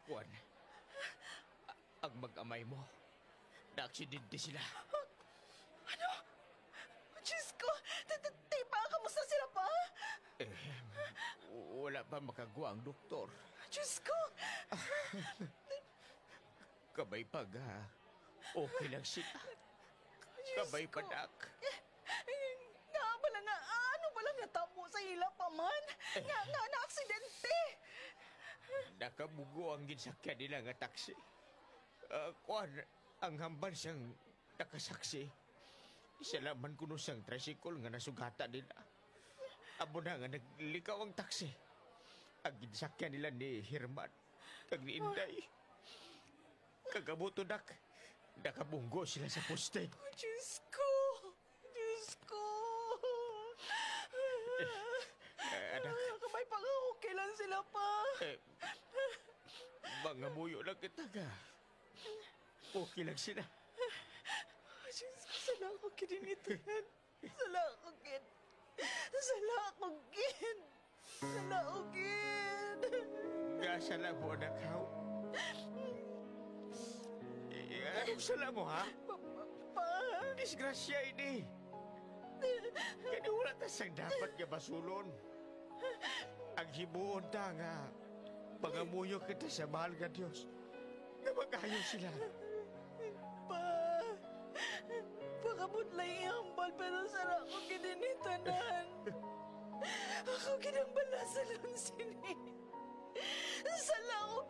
Juan, ang mag-amay mo, na-aksidente sila. Ano? Diyos ko! Tipa, kamusta sila pa? Eh, wala pa makagawa ang doktor. Diyos ko! Kabay pa ga, okay lang sila. Diyos Kabay pa, ko. Dak. Nga pala nga, ano pala natamo sa ila pa man? Nga, na-aksidente! Nakabugo ang ginsakyan nila nga taksi. Kuan, ang hamban siyang nakasaksi. Isalaman ko no siyang tricycle nga nasugata nila. Amo na nga naglikaw ang taksi. Ang ginsakyan nila ni Herman, kag ni Inday. Kagabuto, Dak. Nakabunggo sila sa poste. Diyos ko! Diyos ko! Anak. Kamay pa nga, okay lang sila pa. Mga muyo lang kita ga. Okay lang sila. Diyos ko, sala ko kininitan. Sala ko kin. Sala ko kin. Sala ko kin. Gasala mo, anak, ha? Anong sala mo, ha? Pa. Disgrasya ini. Kaya wala ta sang dapat nga basulon. Ang himuon ta nga pangamuyo kita sa mahal nga Diyos. Na magayo sila. Pa. Pakabutlay ihambal pero sala ko kininitanan. Ako kinambala sa lang sini. Sala ko